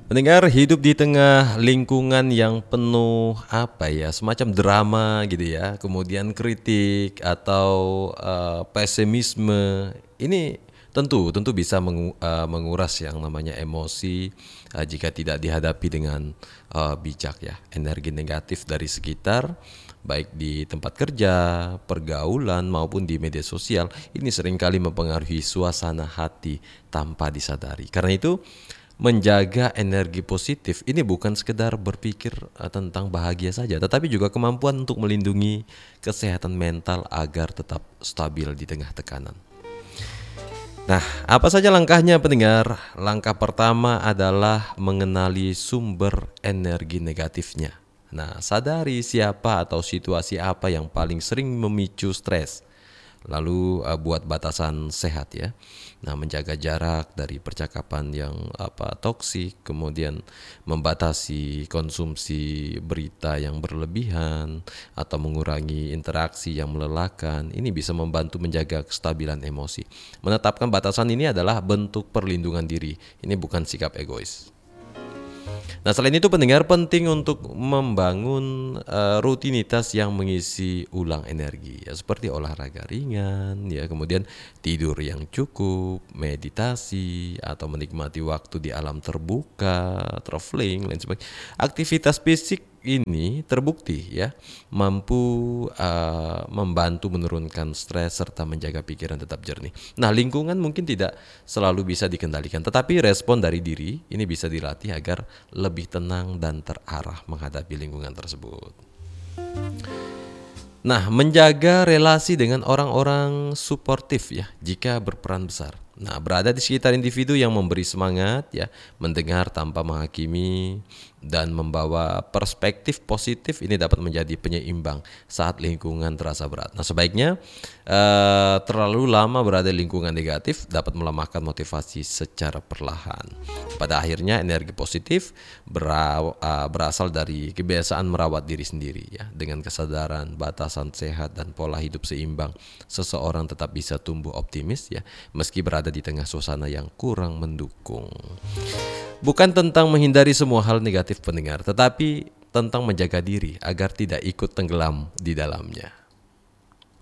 Pendengar, hidup di tengah lingkungan yang penuh apa ya, semacam drama gitu ya, kemudian kritik atau pesimisme, ini tentu bisa menguras yang namanya emosi jika tidak dihadapi dengan bijak ya. Energi negatif dari sekitar, baik di tempat kerja, pergaulan maupun di media sosial, ini seringkali mempengaruhi suasana hati tanpa disadari. Karena itu menjaga energi positif ini bukan sekedar berpikir tentang bahagia saja, tetapi juga kemampuan untuk melindungi kesehatan mental agar tetap stabil di tengah tekanan. Nah, apa saja langkahnya pendengar? Langkah pertama adalah mengenali sumber energi negatifnya. Nah, sadari siapa atau situasi apa yang paling sering memicu stres. Lalu buat batasan sehat ya. Nah, menjaga jarak dari percakapan yang toksik, kemudian membatasi konsumsi berita yang berlebihan atau mengurangi interaksi yang melelahkan. Ini bisa membantu menjaga kestabilan emosi. Menetapkan batasan ini adalah bentuk perlindungan diri. Ini bukan sikap egois. Nah, selain itu pendengar penting untuk membangun rutinitas yang mengisi ulang energi ya, seperti olahraga ringan ya, kemudian tidur yang cukup, meditasi atau menikmati waktu di alam terbuka, traveling lain sebagainya. Aktivitas fisik ini terbukti ya mampu membantu menurunkan stres serta menjaga pikiran tetap jernih. Nah, lingkungan mungkin tidak selalu bisa dikendalikan, tetapi respon dari diri ini bisa dilatih agar lebih tenang dan terarah menghadapi lingkungan tersebut. Nah, menjaga relasi dengan orang-orang suportif ya, jika berperan besar. Nah, berada di sekitar individu yang memberi semangat ya, mendengar tanpa menghakimi dan membawa perspektif positif ini dapat menjadi penyeimbang saat lingkungan terasa berat. Nah, sebaiknya terlalu lama berada di lingkungan negatif dapat melemahkan motivasi secara perlahan. Pada akhirnya energi positif berasal dari kebiasaan merawat diri sendiri ya, dengan kesadaran, batasan sehat dan pola hidup seimbang. Seseorang tetap bisa tumbuh optimis ya, meski berada di tengah suasana yang kurang mendukung. Bukan tentang menghindari semua hal negatif pendengar, tetapi tentang menjaga diri agar tidak ikut tenggelam di dalamnya.